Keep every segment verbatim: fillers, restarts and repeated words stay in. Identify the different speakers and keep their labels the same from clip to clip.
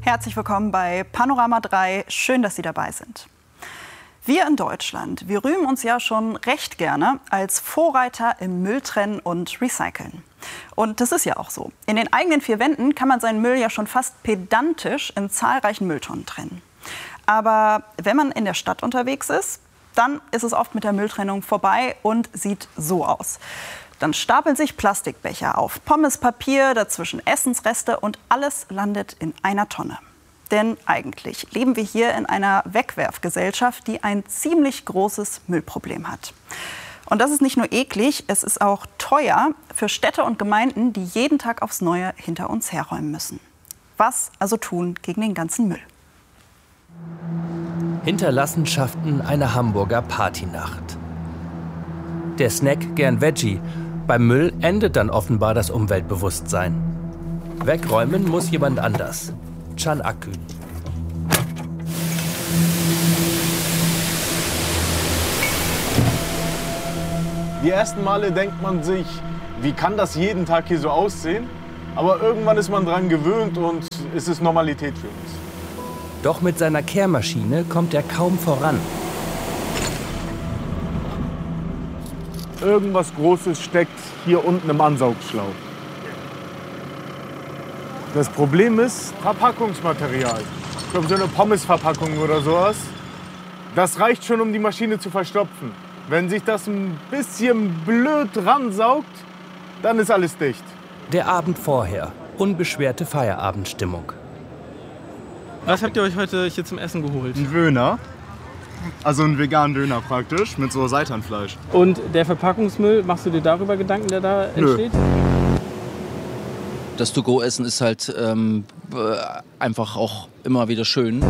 Speaker 1: Herzlich willkommen bei Panorama drei. Schön, dass Sie dabei sind. Wir in Deutschland, wir rühmen uns ja schon recht gerne als Vorreiter im Mülltrennen und Recyceln. Und das ist ja auch so. In den eigenen vier Wänden kann man seinen Müll ja schon fast pedantisch in zahlreichen Mülltonnen trennen. Aber wenn man in der Stadt unterwegs ist, dann ist es oft mit der Mülltrennung vorbei und sieht so aus. Dann stapeln sich Plastikbecher auf, Pommespapier, dazwischen Essensreste und alles landet in einer Tonne. Denn eigentlich leben wir hier in einer Wegwerfgesellschaft, die ein ziemlich großes Müllproblem hat. Und das ist nicht nur eklig, es ist auch teuer für Städte und Gemeinden, die jeden Tag aufs Neue hinter uns herräumen müssen. Was also tun gegen den ganzen Müll?
Speaker 2: Hinterlassenschaften einer Hamburger Partynacht. Der Snack gern Veggie. Beim Müll endet dann offenbar das Umweltbewusstsein. Wegräumen muss jemand anders. Can Akgün.
Speaker 3: Die ersten Male denkt man sich, wie kann das jeden Tag hier so aussehen? Aber irgendwann ist man dran gewöhnt und es ist Normalität für uns.
Speaker 2: Doch mit seiner Kehrmaschine kommt er kaum voran.
Speaker 3: Irgendwas Großes steckt hier unten im Ansaugschlauch. Das Problem ist Verpackungsmaterial. Ich glaube, so eine Pommesverpackung oder sowas. Das reicht schon, um die Maschine zu verstopfen. Wenn sich das ein bisschen blöd ransaugt, dann ist alles dicht.
Speaker 2: Der Abend vorher. Unbeschwerte Feierabendstimmung.
Speaker 4: Was habt ihr euch heute hier zum Essen geholt?
Speaker 5: Ein Döner. Also einen veganen Döner praktisch, mit so Seitanfleisch.
Speaker 4: Und der Verpackungsmüll, machst du dir darüber Gedanken, der da entsteht?
Speaker 5: Nö.
Speaker 6: Das To-Go-Essen ist halt ähm, einfach auch immer wieder schön.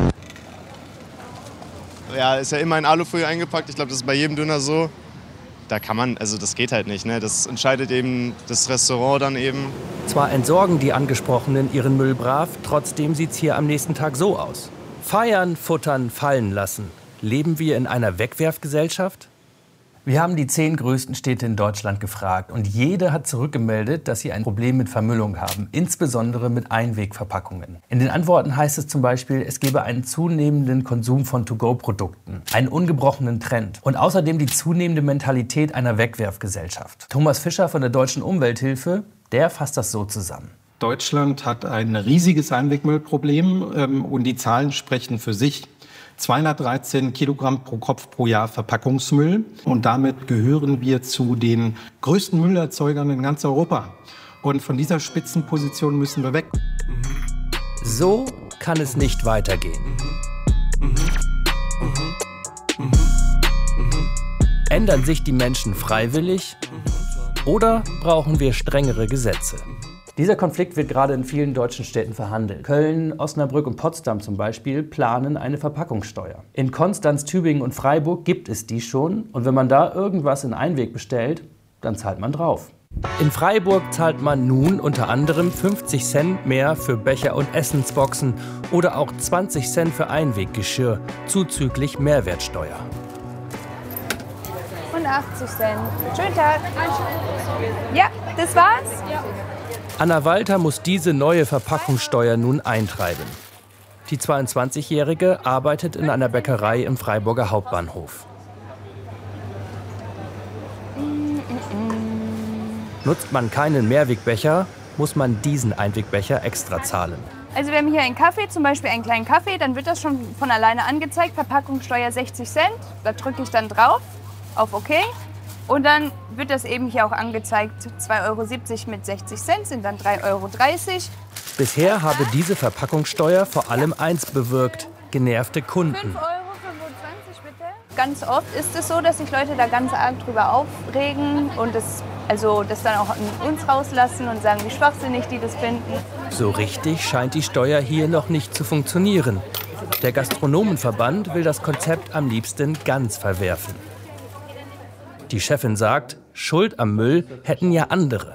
Speaker 5: Ja, ist ja immer in Alufolie eingepackt. Ich glaube, das ist bei jedem Döner so. Da kann man, also das geht halt nicht, ne? Das entscheidet eben das Restaurant dann eben.
Speaker 2: Zwar entsorgen die Angesprochenen ihren Müll brav, trotzdem sieht's hier am nächsten Tag so aus. Feiern, futtern, fallen lassen. Leben wir in einer Wegwerfgesellschaft? Wir haben die zehn größten Städte in Deutschland gefragt und jede hat zurückgemeldet, dass sie ein Problem mit Vermüllung haben, insbesondere mit Einwegverpackungen. In den Antworten heißt es zum Beispiel, es gebe einen zunehmenden Konsum von To-Go-Produkten, einen ungebrochenen Trend und außerdem die zunehmende Mentalität einer Wegwerfgesellschaft. Thomas Fischer von der Deutschen Umwelthilfe, der fasst das so zusammen.
Speaker 7: Deutschland hat ein riesiges Einwegmüllproblem ähm, und die Zahlen sprechen für sich. zweihundertdreizehn Kilogramm pro Kopf pro Jahr Verpackungsmüll. Und damit gehören wir zu den größten Müllerzeugern in ganz Europa. Und von dieser Spitzenposition müssen wir weg.
Speaker 2: So kann es nicht weitergehen. Ändern sich die Menschen freiwillig oder brauchen wir strengere Gesetze? Dieser Konflikt wird gerade in vielen deutschen Städten verhandelt. Köln, Osnabrück und Potsdam zum Beispiel planen eine Verpackungssteuer. In Konstanz, Tübingen und Freiburg gibt es die schon. Und wenn man da irgendwas in Einweg bestellt, dann zahlt man drauf. In Freiburg zahlt man nun unter anderem fünfzig Cent mehr für Becher und Essensboxen oder auch zwanzig Cent für Einweggeschirr, zuzüglich Mehrwertsteuer.
Speaker 8: Und achtzig Cent. Schönen Tag. Ja, das war's? Ja.
Speaker 2: Anna Walter muss diese neue Verpackungssteuer nun eintreiben. Die zweiundzwanzigjährige arbeitet in einer Bäckerei im Freiburger Hauptbahnhof. Nutzt man keinen Mehrwegbecher, muss man diesen Einwegbecher extra zahlen.
Speaker 8: Also wir haben hier einen Kaffee, zum Beispiel einen kleinen Kaffee, dann wird das schon von alleine angezeigt, Verpackungssteuer sechzig Cent. Da drücke ich dann drauf auf OK. Und dann wird das eben hier auch angezeigt, zwei Euro siebzig mit sechzig Cent sind dann drei Euro dreißig.
Speaker 2: Bisher habe diese Verpackungssteuer vor allem eins bewirkt, genervte Kunden.
Speaker 8: fünf Euro fünfundzwanzig bitte. Ganz oft ist es so, dass sich Leute da ganz arg drüber aufregen und das, also das dann auch an uns rauslassen und sagen, wie schwachsinnig die das finden.
Speaker 2: So richtig scheint die Steuer hier noch nicht zu funktionieren. Der Gastronomenverband will das Konzept am liebsten ganz verwerfen. Die Chefin sagt, Schuld am Müll hätten ja andere.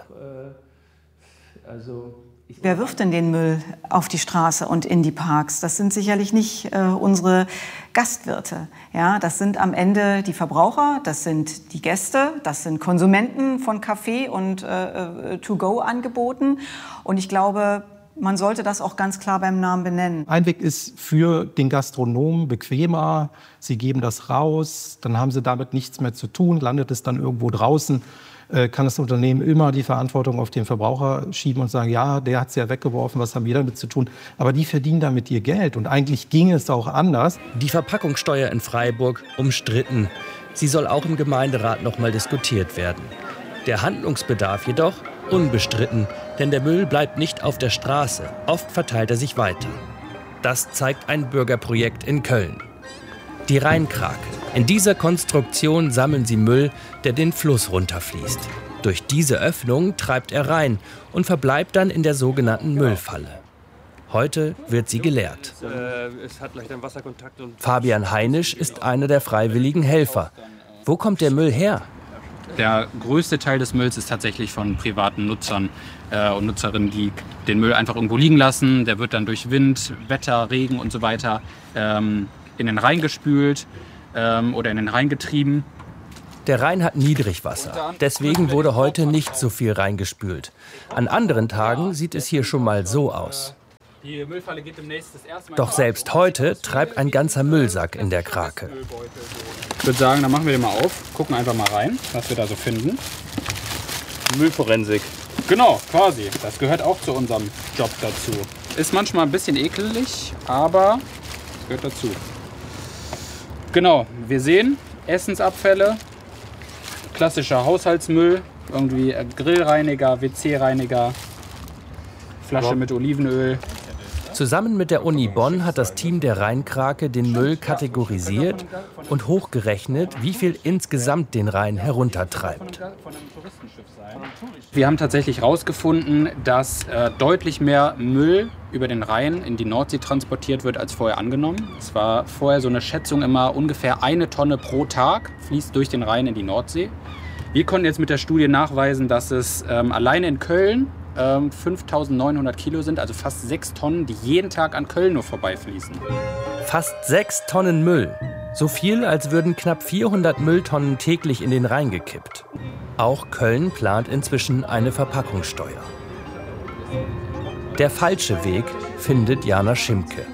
Speaker 9: Wer wirft denn den Müll auf die Straße und in die Parks? Das sind sicherlich nicht äh, unsere Gastwirte. Ja, das sind am Ende die Verbraucher, das sind die Gäste, das sind Konsumenten von Kaffee und äh, To-Go-Angeboten. Und ich glaube, man sollte das auch ganz klar beim Namen benennen.
Speaker 7: Einweg ist für den Gastronomen bequemer. Sie geben das raus, dann haben sie damit nichts mehr zu tun, landet es dann irgendwo draußen. Kann das Unternehmen immer die Verantwortung auf den Verbraucher schieben und sagen, ja, der hat es ja weggeworfen, was haben wir damit zu tun? Aber die verdienen damit ihr Geld und eigentlich ginge es auch anders.
Speaker 2: Die Verpackungssteuer in Freiburg umstritten. Sie soll auch im Gemeinderat noch mal diskutiert werden. Der Handlungsbedarf jedoch unbestritten, denn der Müll bleibt nicht auf der Straße. Oft verteilt er sich weiter. Das zeigt ein Bürgerprojekt in Köln. Die Rheinkrake. In dieser Konstruktion sammeln sie Müll, der den Fluss runterfließt. Durch diese Öffnung treibt er rein und verbleibt dann in der sogenannten Müllfalle. Heute wird sie geleert.
Speaker 10: Es hat leicht einen Wasserkontakt und
Speaker 2: Fabian Heinisch ist einer der freiwilligen Helfer. Wo kommt der Müll her?
Speaker 11: Der größte Teil des Mülls ist tatsächlich von privaten Nutzern äh, und Nutzerinnen, die den Müll einfach irgendwo liegen lassen. Der wird dann durch Wind, Wetter, Regen und so weiter ähm, in den Rhein gespült ähm, oder in den Rhein getrieben.
Speaker 2: Der Rhein hat Niedrigwasser. Deswegen wurde heute nicht so viel reingespült. An anderen Tagen sieht es hier schon mal so aus.
Speaker 11: Die Müllfalle geht demnächst das erste Mal.
Speaker 2: Doch selbst heute treibt ein ganzer Müllsack in der Krake.
Speaker 11: Ich würde sagen, dann machen wir den mal auf, gucken einfach mal rein, was wir da so finden.
Speaker 10: Müllforensik.
Speaker 11: Genau, quasi. Das gehört auch zu unserem Job dazu. Ist manchmal ein bisschen ekelig, aber es gehört dazu. Genau, wir sehen Essensabfälle, klassischer Haushaltsmüll, irgendwie Grillreiniger, W C-Reiniger, Flasche mit Olivenöl.
Speaker 2: Zusammen mit der Uni Bonn hat das Team der Rheinkrake den Müll kategorisiert und hochgerechnet, wie viel insgesamt den Rhein heruntertreibt.
Speaker 11: Wir haben tatsächlich herausgefunden, dass äh, deutlich mehr Müll über den Rhein in die Nordsee transportiert wird, als vorher angenommen. Es war vorher so eine Schätzung immer, ungefähr eine Tonne pro Tag fließt durch den Rhein in die Nordsee. Wir konnten jetzt mit der Studie nachweisen, dass es ähm, alleine in Köln ähm, fünftausendneunhundert Kilo sind, also fast sechs Tonnen, die jeden Tag an Köln nur vorbeifließen.
Speaker 2: Fast sechs Tonnen Müll. So viel, als würden knapp vierhundert Mülltonnen täglich in den Rhein gekippt. Auch Köln plant inzwischen eine Verpackungssteuer. Der falsche Weg, findet Jana Schimke.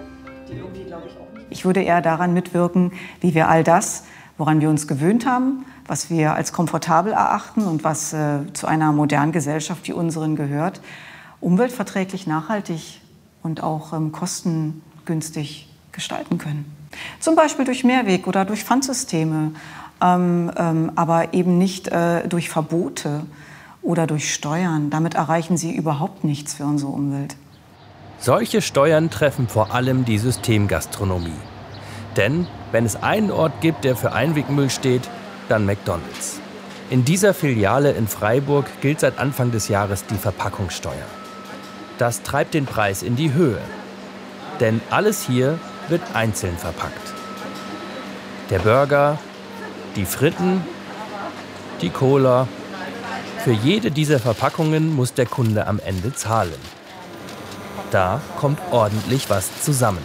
Speaker 9: Ich würde eher daran mitwirken, wie wir all das, woran wir uns gewöhnt haben, was wir als komfortabel erachten und was äh, zu einer modernen Gesellschaft wie unseren gehört, umweltverträglich, nachhaltig und auch ähm, kostengünstig gestalten können. Zum Beispiel durch Mehrweg oder durch Pfandsysteme, ähm, ähm, aber eben nicht äh, durch Verbote oder durch Steuern. Damit erreichen sie überhaupt nichts für unsere Umwelt.
Speaker 2: Solche Steuern treffen vor allem die Systemgastronomie. Denn wenn es einen Ort gibt, der für Einwegmüll steht, dann McDonald's. In dieser Filiale in Freiburg gilt seit Anfang des Jahres die Verpackungssteuer. Das treibt den Preis in die Höhe. Denn alles hier wird einzeln verpackt. Der Burger, die Fritten, die Cola. Für jede dieser Verpackungen muss der Kunde am Ende zahlen. Da kommt ordentlich was zusammen.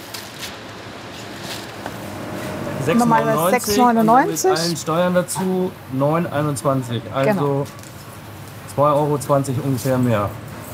Speaker 12: Normalerweise sechs neunundneunzig.
Speaker 10: Mit allen Steuern dazu neun einundzwanzig. Also
Speaker 12: Genau.
Speaker 10: zwei Euro zwanzig ungefähr mehr.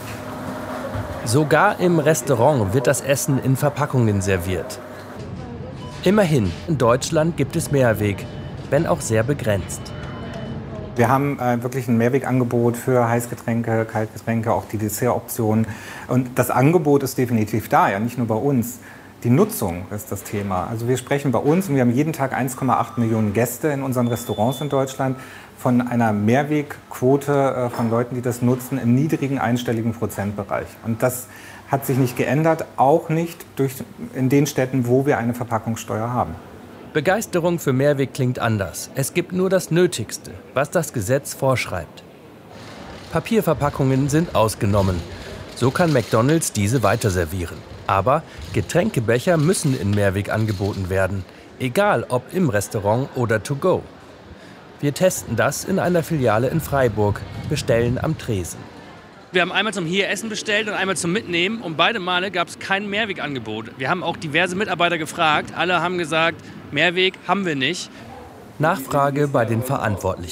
Speaker 2: Sogar im Restaurant wird das Essen in Verpackungen serviert. Immerhin, in Deutschland gibt es Mehrweg, wenn auch sehr begrenzt.
Speaker 13: Wir haben äh, wirklich ein Mehrwegangebot für Heißgetränke, Kaltgetränke, auch die Dessertoptionen. Und das Angebot ist definitiv da, ja, nicht nur bei uns. Die Nutzung ist das Thema. Also wir sprechen bei uns, und wir haben jeden Tag eins Komma acht Millionen Gäste in unseren Restaurants in Deutschland, von einer Mehrwegquote äh, von Leuten, die das nutzen, im niedrigen einstelligen Prozentbereich. Und das hat sich nicht geändert, auch nicht durch, in den Städten, wo wir eine Verpackungssteuer haben.
Speaker 2: Begeisterung für Mehrweg klingt anders. Es gibt nur das Nötigste, was das Gesetz vorschreibt. Papierverpackungen sind ausgenommen. So kann McDonald's diese weiterservieren. Aber Getränkebecher müssen in Mehrweg angeboten werden, egal ob im Restaurant oder to go. Wir testen das in einer Filiale in Freiburg, bestellen am Tresen.
Speaker 14: Wir haben einmal zum hier Essen bestellt und einmal zum Mitnehmen und beide Male gab es kein Mehrwegangebot. Wir haben auch diverse Mitarbeiter gefragt, alle haben gesagt, Mehrweg haben wir nicht.
Speaker 2: Nachfrage bei den Verantwortlichen.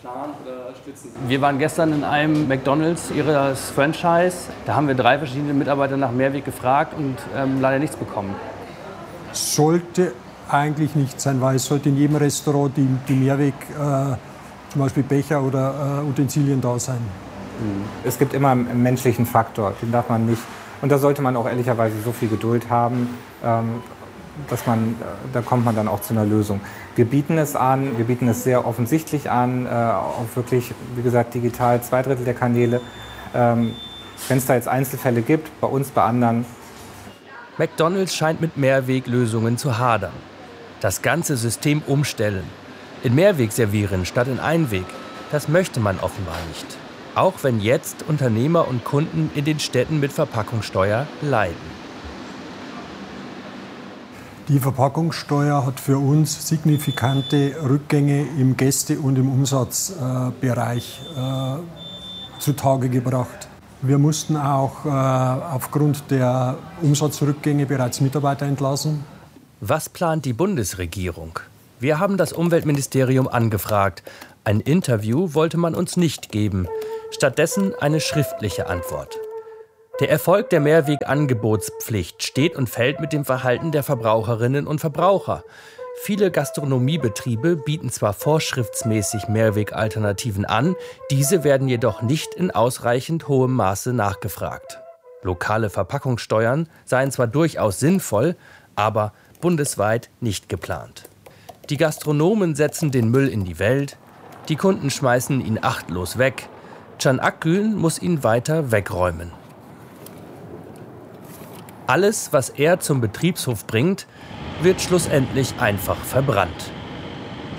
Speaker 10: geplant oder stützen Sie?
Speaker 2: Wir waren gestern in einem McDonald's, ihres Franchise. Da haben wir drei verschiedene Mitarbeiter nach Mehrweg gefragt und ähm, leider nichts bekommen.
Speaker 15: Sollte eigentlich nicht sein, weil es sollte in jedem Restaurant die, die Mehrweg, äh, zum Beispiel Becher oder äh, Utensilien da sein.
Speaker 13: Es gibt immer einen menschlichen Faktor, den darf man nicht. Und da sollte man auch ehrlicherweise so viel Geduld haben, ähm, dass man, da kommt man dann auch zu einer Lösung. Wir bieten es an, wir bieten es sehr offensichtlich an, äh, auch wirklich, wie gesagt, digital zwei Drittel der Kanäle. Ähm, Wenn es da jetzt Einzelfälle gibt, bei uns, bei anderen.
Speaker 2: McDonald's scheint mit Mehrweglösungen zu hadern. Das ganze System umstellen. In Mehrweg servieren statt in Einweg, das möchte man offenbar nicht. Auch wenn jetzt Unternehmer und Kunden in den Städten mit Verpackungssteuer leiden.
Speaker 15: Die Verpackungssteuer hat für uns signifikante Rückgänge im Gäste- und im Umsatzbereich äh, zutage gebracht. Wir mussten auch äh, aufgrund der Umsatzrückgänge bereits Mitarbeiter entlassen.
Speaker 2: Was plant die Bundesregierung? Wir haben das Umweltministerium angefragt. Ein Interview wollte man uns nicht geben. Stattdessen eine schriftliche Antwort. Der Erfolg der Mehrwegangebotspflicht steht und fällt mit dem Verhalten der Verbraucherinnen und Verbraucher. Viele Gastronomiebetriebe bieten zwar vorschriftsmäßig Mehrwegalternativen an, diese werden jedoch nicht in ausreichend hohem Maße nachgefragt. Lokale Verpackungssteuern seien zwar durchaus sinnvoll, aber bundesweit nicht geplant. Die Gastronomen setzen den Müll in die Welt, die Kunden schmeißen ihn achtlos weg. Can Akgün muss ihn weiter wegräumen. Alles, was er zum Betriebshof bringt, wird schlussendlich einfach verbrannt.